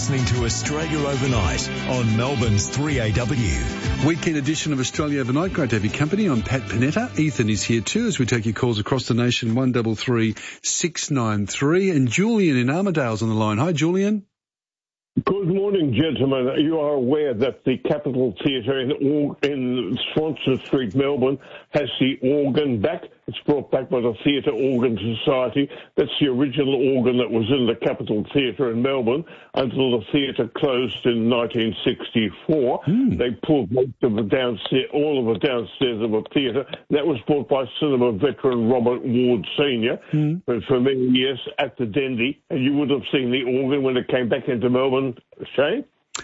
listening to Australia Overnight on Melbourne's 3AW. Weekend edition of Australia Overnight. Great to have your company. I'm Pat Panetta. Ethan is here too as we take your calls across the nation. 133 693. And Julian in Armidale's on the line. Hi, Julian. Good morning, gentlemen. You are aware that the Capitol Theatre in Swanston Street, Melbourne, has the organ back. It's brought back by the Theatre Organ Society. That's the original organ that was in the Capitol Theatre in Melbourne until the theatre closed in 1964. They pulled most of the downstairs, all of the downstairs of the theatre. That was bought by cinema veteran Robert Ward Sr. For many years at the Dendy. And you would have seen the organ when it came back into Melbourne. Shane?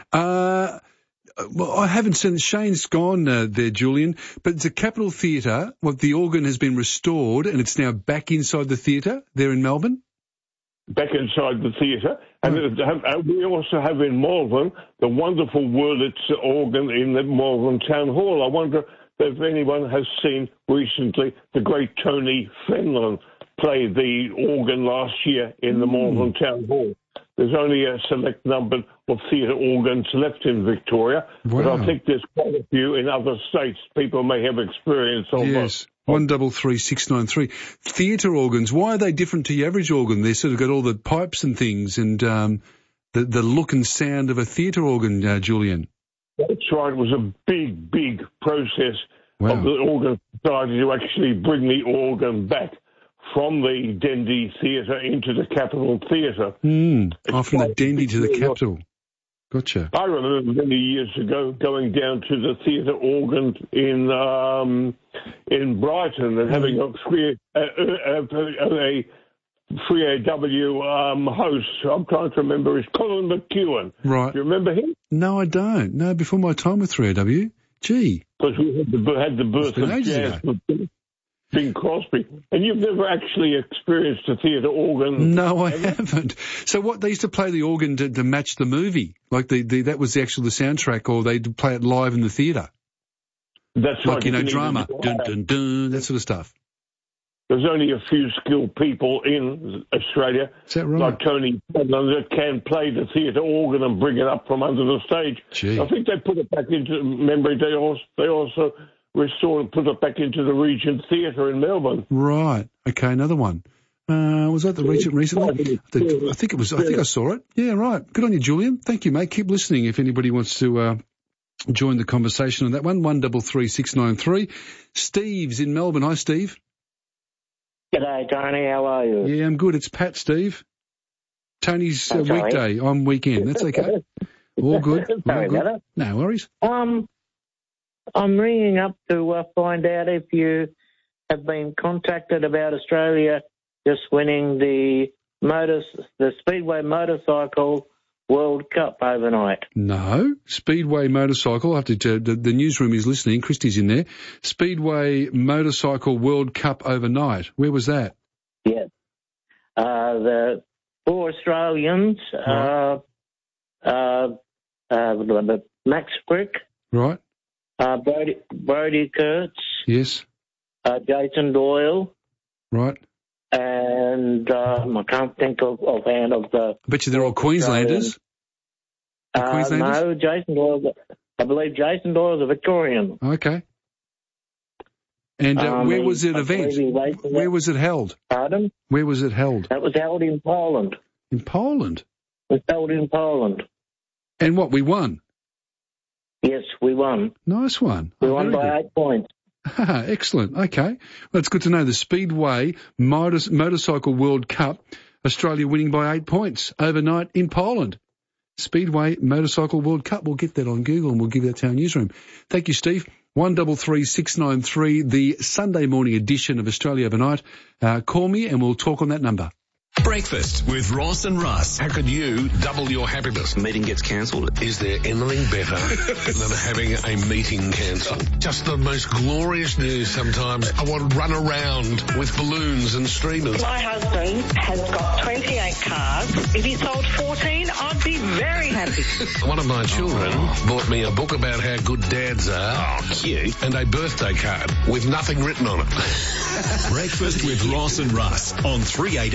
Well, I haven't seen. Shane's gone there, Julian. But the Capitol Theatre, the organ has been restored and it's now back inside the theatre there in Melbourne? Back inside the theatre. And we also have in Malvern the wonderful Wurlitzer organ in the Malvern Town Hall. I wonder if anyone has seen recently the great Tony Fenlon play the organ last year in the Malvern Town Hall. There's only a select number of theatre organs left in Victoria, but I think there's quite a few in other states. People may have experience of Yes, 133 693. Theatre organs, why are they different to your average organ? They've sort of got all the pipes and things and the look and sound of a theatre organ, Julian. That's right. It was a big, big process of the Organ Society to actually bring the organ back from the Dendy Theatre into the Capitol Theatre. From the Dendy to the Capitol. Gotcha. I remember many years ago going down to the theatre organ in Brighton and having a 3AW host. I'm trying to remember. It's Colin McEwen. Right. Do you remember him? No, I don't. No, before my time with 3AW. Gee. Because we had the birth of jazz with Bing Crosby. And you've never actually experienced a theatre organ? No, I haven't. So what, they used to play the organ to match the movie? Like that was the soundtrack, or they'd play it live in the theatre? That's like, right. Drama. Dun, dun, dun, that sort of stuff. There's only a few skilled people in Australia, is that right? like Tony Fenlon, that can play the theatre organ and bring it up from under the stage. Gee. I think they put it back into memory. They also restored and put it back into the Regent Theatre in Melbourne. Right. Okay, another one. Was that the Regent recently? I think I saw it. Yeah, right. Good on you, Julian. Thank you, mate. Keep listening if anybody wants to join the conversation on that one. 133 693. Steve's in Melbourne. Hi, Steve. G'day, Tony. How are you? Yeah, I'm good. It's Pat, Steve. Tony's weekday. I'm weekend. That's okay. All good. Sorry about it. No worries. I'm ringing up to find out if you have been contacted about Australia just winning the Speedway Motorcycle World Cup overnight. No. Speedway Motorcycle. I have to, the newsroom is listening. Christy's in there. Speedway Motorcycle World Cup overnight. Where was that? Yeah. The 4 Australians, Max Frick. Right. Brody Kurtz. Yes. Jason Doyle. Right. And I can't think offhand of the... I bet you they're all Queenslanders. No, Jason Doyle. I believe Jason Doyle's a Victorian. Okay. And where was it event? Where was it held? Pardon? Where was it held? That was held in Poland. In Poland? It was held in Poland. And what, we won? Yes, we won. Nice one. We won by 8 points. Excellent. Okay. Well, it's good to know the Speedway Motorcycle World Cup, Australia winning by 8 points overnight in Poland. Speedway Motorcycle World Cup. We'll get that on Google and we'll give that to our newsroom. Thank you, Steve. 133 693, the Sunday morning edition of Australia Overnight. Call me and we'll talk on that number. Breakfast with Ross and Russ. How could you double your happiness? Meeting gets cancelled. Is there anything better than having a meeting cancelled? Just the most glorious news sometimes. I want to run around with balloons and streamers. My husband has got 28 cars. If he sold 14, I'd be very happy. One of my children bought me a book about how good dads are. Oh, cute. And a birthday card with nothing written on it. Breakfast with Ross and Russ on 3AW.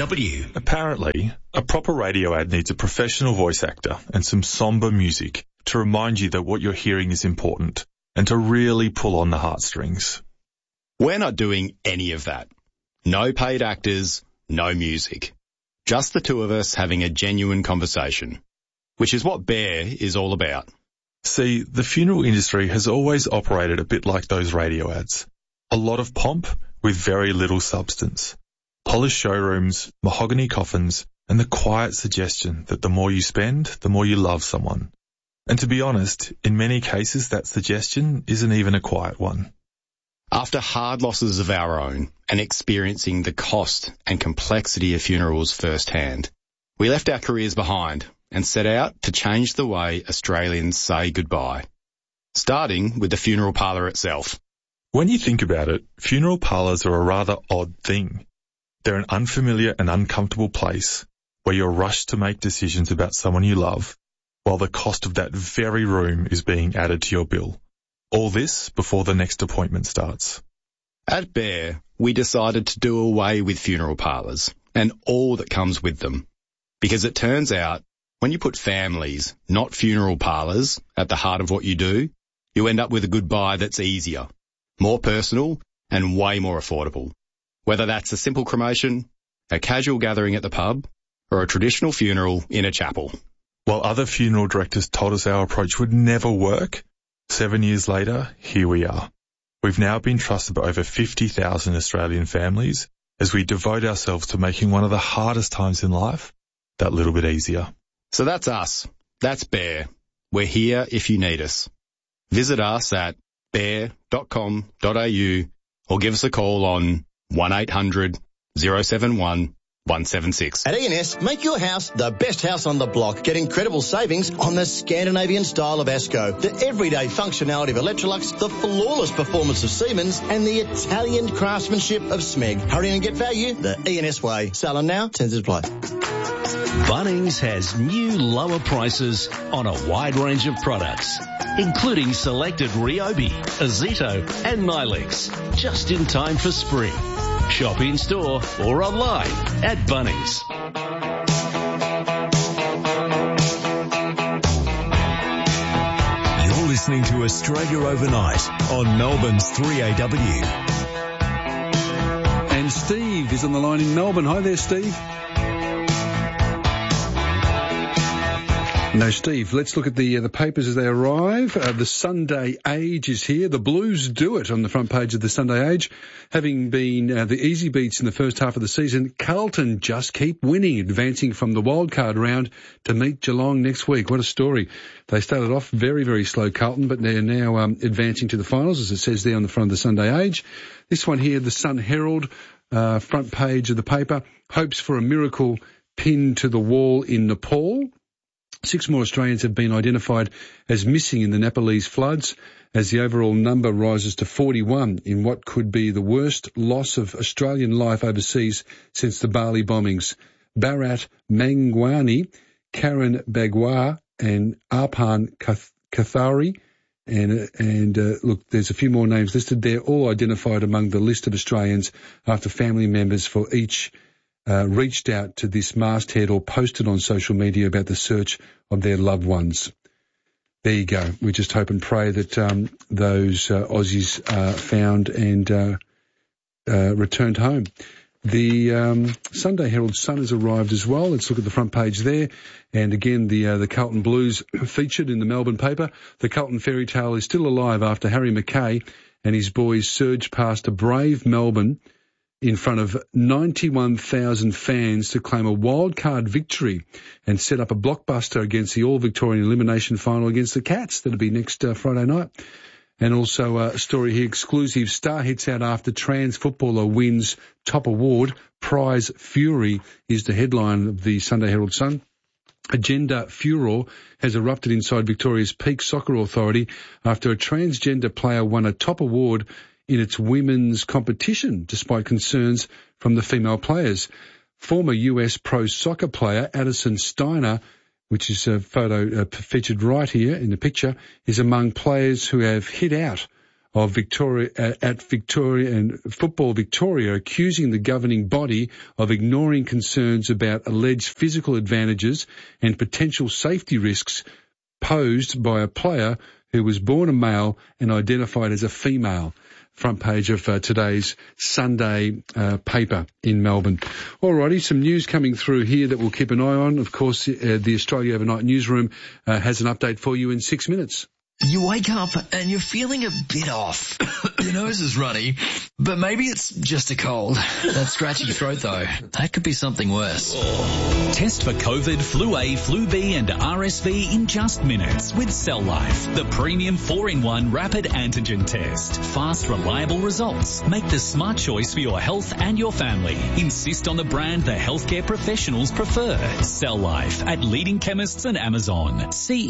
Apparently, a proper radio ad needs a professional voice actor and some somber music to remind you that what you're hearing is important and to really pull on the heartstrings. We're not doing any of that. No paid actors, no music. Just the two of us having a genuine conversation, which is what Bear is all about. See, the funeral industry has always operated a bit like those radio ads. A lot of pomp with very little substance. Polished showrooms, mahogany coffins, and the quiet suggestion that the more you spend, the more you love someone. And to be honest, in many cases that suggestion isn't even a quiet one. After hard losses of our own and experiencing the cost and complexity of funerals firsthand, we left our careers behind and set out to change the way Australians say goodbye, starting with the funeral parlour itself. When you think about it, funeral parlours are a rather odd thing. They're an unfamiliar and uncomfortable place where you're rushed to make decisions about someone you love, while the cost of that very room is being added to your bill. All this before the next appointment starts. At Bear, we decided to do away with funeral parlours and all that comes with them, because it turns out when you put families, not funeral parlours, at the heart of what you do, you end up with a goodbye that's easier, more personal and way more affordable. Whether that's a simple cremation, a casual gathering at the pub, or a traditional funeral in a chapel. While other funeral directors told us our approach would never work, 7 years later, here we are. We've now been trusted by over 50,000 Australian families as we devote ourselves to making one of the hardest times in life that little bit easier. So that's us. That's Bear. We're here if you need us. Visit us at bear.com.au or give us a call on 1800 071 176. At E&S, make your house the best house on the block. Get incredible savings on the Scandinavian style of Esco, the everyday functionality of Electrolux, the flawless performance of Siemens, and the Italian craftsmanship of Smeg. Hurry and get value the E&S way. Selling now, terms apply. Bunnings has new lower prices on a wide range of products, including selected Ryobi, Azito and Milex, just in time for spring. Shop in store or online at Bunnings. You're listening to Australia Overnight on Melbourne's 3AW. And Steve is on the line in Melbourne. Hi there, Steve. No, Steve, let's look at the papers as they arrive. The Sunday Age is here. The Blues do it on the front page of the Sunday Age. Having been the easy beats in the first half of the season, Carlton just keep winning, advancing from the wildcard round to meet Geelong next week. What a story. They started off very, very slow, Carlton, but they're now advancing to the finals, as it says there on the front of the Sunday Age. This one here, the Sun Herald, front page of the paper, hopes for a miracle pinned to the wall in Nepal. 6 more Australians have been identified as missing in the Nepalese floods, as the overall number rises to 41 in what could be the worst loss of Australian life overseas since the Bali bombings. Bharat Mangwani, Karen Bagwa and Arpan Kathari. And look, there's a few more names listed there, all identified among the list of Australians after family members for each reached out to this masthead or posted on social media about the search of their loved ones. There you go. We just hope and pray that those Aussies are found and returned home. The Sunday Herald Sun has arrived as well. Let's look at the front page there. And again, the Carlton Blues featured in the Melbourne paper. The Carlton fairy tale is still alive after Harry Mackay and his boys surged past a brave Melbourne in front of 91,000 fans to claim a wildcard victory and set up a blockbuster against the All-Victorian Elimination Final against the Cats. That'll be next Friday night. And also a story here, exclusive, star hits out after trans footballer wins top award. Prize Fury is the headline of the Sunday Herald Sun. A gender furor has erupted inside Victoria's peak soccer authority after a transgender player won a top award in its women's competition, despite concerns from the female players. Former US pro soccer player Addison Steiner, which is a photo featured right here in the picture, is among players who have hit out of Victoria at Victoria and Football Victoria, accusing the governing body of ignoring concerns about alleged physical advantages and potential safety risks posed by a player who was born a male and identified as a female. Front page of today's Sunday paper in Melbourne. Alrighty, some news coming through here that we'll keep an eye on. Of course, the Australia Overnight newsroom has an update for you in 6 minutes. You wake up and you're feeling a bit off. Your nose is runny, but maybe it's just a cold. That scratchy throat, though, that could be something worse. Test for COVID, Flu A, Flu B and RSV in just minutes with Cell Life, the premium 4-in-1 rapid antigen test. Fast, reliable results. Make the smart choice for your health and your family. Insist on the brand the healthcare professionals prefer. Cell Life at leading chemists and Amazon.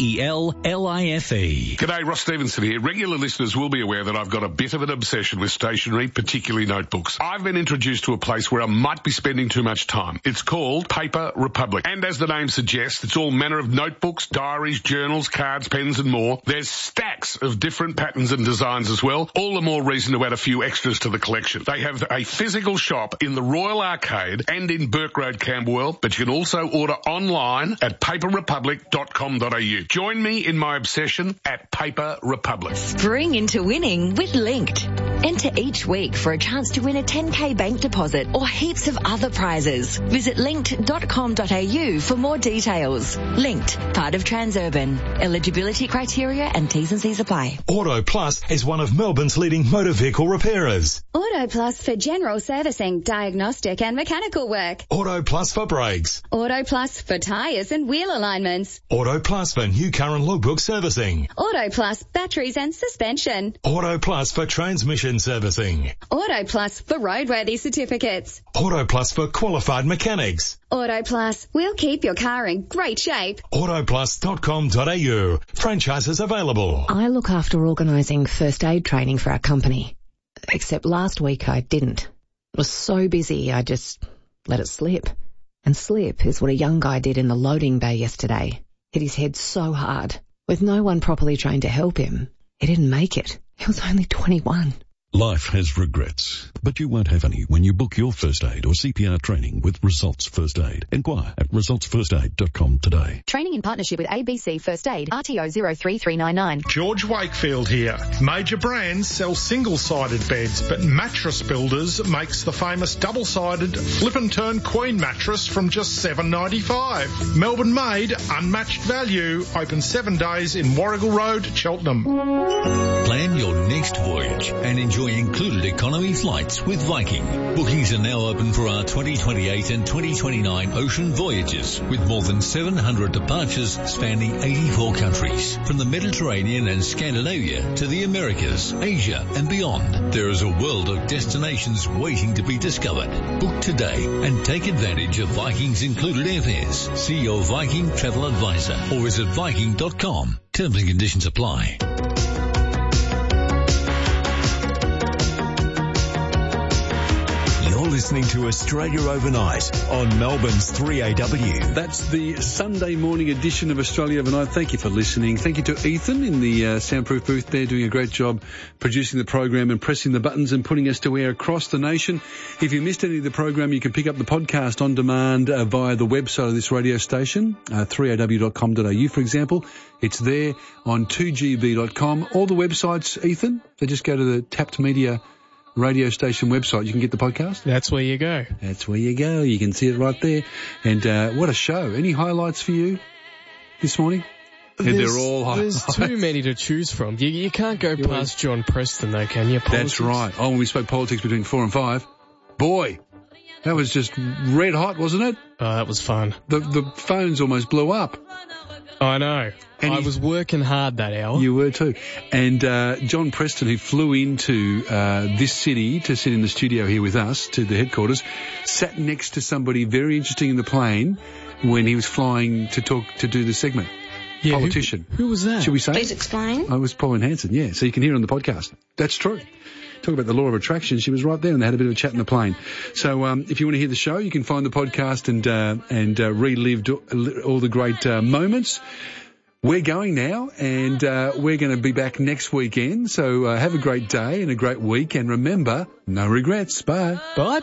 CELLIFE. G'day, Ross Stevenson here. Regular listeners will be aware that I've got a bit of an obsession with stationery, particularly notebooks. I've been introduced to a place where I might be spending too much time. It's called Paper Republic. And as the name suggests, it's all manner of notebooks, diaries, journals, cards, pens and more. There's stacks of different patterns and designs as well. All the more reason to add a few extras to the collection. They have a physical shop in the Royal Arcade and in Burke Road, Camberwell, but you can also order online at paperrepublic.com.au. Join me in my obsession at Paper Republic. Spring into winning with Linked. Enter each week for a chance to win a 10k bank deposit or heaps of other prizes. Visit linked.com.au for more details. Linked, part of Transurban. Eligibility criteria and T's and C's apply. Auto Plus is one of Melbourne's leading motor vehicle repairers. Auto Plus for general servicing, diagnostic and mechanical work. Auto Plus for brakes. Auto Plus for tyres and wheel alignments. Auto Plus for new car and logbook servicing. Auto Plus batteries and suspension. Auto Plus for transmission servicing. Auto Plus for roadworthy certificates. Auto Plus for qualified mechanics. Auto Plus, we'll keep your car in great shape. Autoplus.com.au. Franchises available. I look after organising first aid training for our company. Except last week I didn't. I was so busy I just let it slip. And slip is what a young guy did in the loading bay yesterday. Hit his head so hard. With no one properly trained to help him, he didn't make it. He was only 21. Life has regrets, but you won't have any when you book your first aid or CPR training with Results First Aid. Inquire at resultsfirstaid.com today. Training in partnership with ABC First Aid, RTO 03399. George Wakefield here. Major brands sell single-sided beds, but Mattress Builders makes the famous double-sided flip and turn queen mattress from just $7.95. Melbourne made, unmatched value. Open 7 days in Warrigal Road, Cheltenham. Plan your next voyage and enjoy included economy flights with Viking. Bookings are now open for our 2028 and 2029 ocean voyages with more than 700 departures spanning 84 countries. From the Mediterranean and Scandinavia to the Americas, Asia and beyond, there is a world of destinations waiting to be discovered. Book today and take advantage of Viking's included airfares. See your Viking travel advisor or visit Viking.com. Terms and conditions apply. Listening to Australia Overnight on Melbourne's 3AW. That's the Sunday morning edition of Australia Overnight. Thank you for listening. Thank you to Ethan in the soundproof booth there, doing a great job producing the program and pressing the buttons and putting us to air across the nation. If you missed any of the program, you can pick up the podcast on demand via the website of this radio station, 3aw.com.au, for example. It's there on 2gb.com. All the websites, Ethan, they just go to the Tapped Media radio station website. You can get the podcast. That's where you go. That's where you go. You can see it right there. And what a show. Any highlights for you this morning? They're all highlights. There's too many to choose from. You can't go past John Preston though, can you? Politics? That's right. Oh, when we spoke politics between 4 and 5. Boy, that was just red hot, wasn't it? Oh, that was fun. The phones almost blew up. I know. And I was working hard that hour. You were too. And John Preston, who flew into this city to sit in the studio here with us, to the headquarters, sat next to somebody very interesting in the plane when he was flying to do the segment. Yeah, politician. Who was that? Should we say? Please explain. It was Pauline Hanson, yeah. So you can hear it on the podcast. That's true. Talk about the law of attraction. She was right there and they had a bit of a chat in the plane. So if you want to hear the show, you can find the podcast and relive all the great moments. We're going now, and we're going to be back next weekend. So have a great day and a great week. And remember, no regrets. Bye. Bye.